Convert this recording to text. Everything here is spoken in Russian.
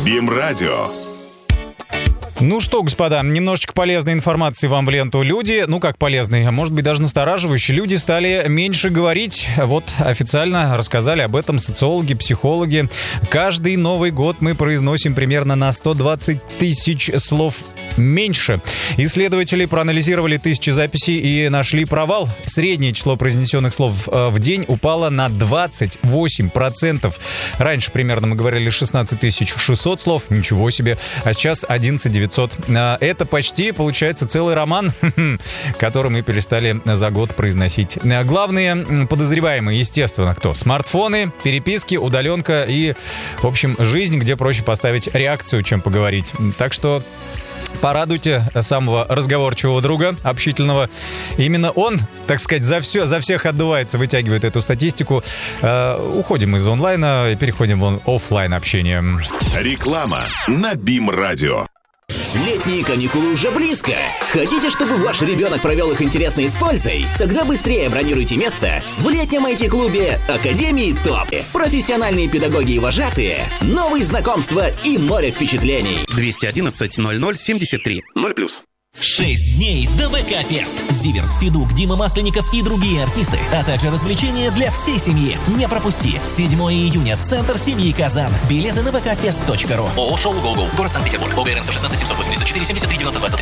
БИМ-радио. Ну что, господа, немножечко полезной информации вам в ленту. Люди, как полезной, а может быть даже настораживающие, люди стали меньше говорить. Вот официально рассказали об этом социологи, психологи. Каждый Новый год мы произносим примерно на 120 тысяч слов меньше. Исследователи проанализировали тысячи записей и нашли провал. Среднее число произнесенных слов в день упало на 28%. Раньше примерно мы говорили 16 600 слов, ничего себе, а сейчас 11 900. Это почти, получается, целый роман, который мы перестали за год произносить. Главные подозреваемые, естественно, кто? Смартфоны, переписки, удаленка и, в общем, жизнь, где проще поставить реакцию, чем поговорить. Так что порадуйте самого разговорчивого друга, общительного. Именно он, так сказать, за всех отдувается, вытягивает эту статистику. Уходим из онлайна и переходим в офлайн общение. Реклама на БИМ-радио. Летние каникулы уже близко. Хотите, чтобы ваш ребенок провел их интересно и с пользой? Тогда быстрее бронируйте место в летнем IT-клубе Академии ТОП. Профессиональные педагоги и вожатые, новые знакомства и море впечатлений. 211 00 73 0+. 6 дней до ВК-фест. Зиверт, Федук, Дима Масленников и другие артисты, а также развлечения для всей семьи. Не пропусти. 7 июня. Центр семьи Казан. Билеты на vkfest.ru. ООО «Шоу Гол-Гол». Город Санкт-Петербург. ОГРН 116 784 73 92